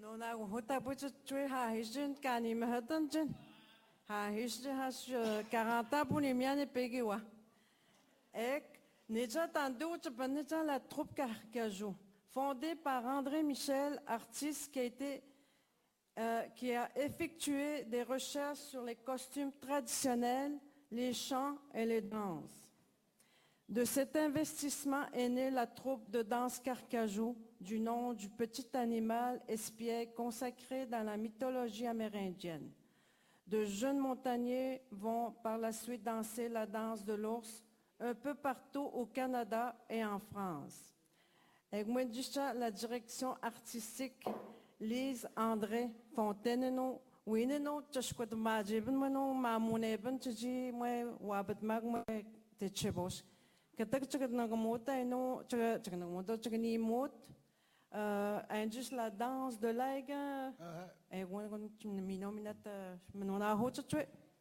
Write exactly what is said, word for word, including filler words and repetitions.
No na hota buta tue ha hijin kani mahatan jin. Ha hijin has quarante pour les miennes pegiwa. Ek neja tandu tchapaneta la troupe Carcajou, fondée par André Michel, artiste qui a été euh, qui a effectué des recherches sur les costumes traditionnels, les chants et les danses. De cet investissement est née la troupe de danse Carcajou, du nom du petit animal espiègle consacré dans la mythologie amérindienne. De jeunes montagnais vont par la suite danser la danse de l'ours un peu partout au Canada et en France. Avec moi, la direction artistique Lise André Fontaine, oui, non, je suis pas de ma jeben, moi non, ma monnaie, ben, tu dis, moi, wabat mag, moi, te chebos. Katak tu na gamota, et non, tu tu na gamota, tu ni mot, et juste la danse de l'aigle, et moi, tu me nomineras, me non a hot tu.